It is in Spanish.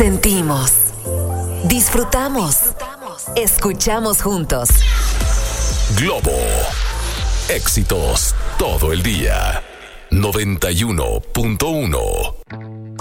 Sentimos, disfrutamos, escuchamos juntos. Globo. Éxitos todo el día. 91.1.